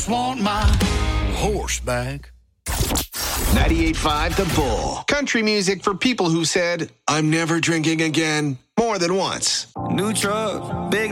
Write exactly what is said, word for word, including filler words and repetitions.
just want my horse back. ninety-eight point five The Bull. Country music for people who said, I'm never drinking again, more than once. New truck, big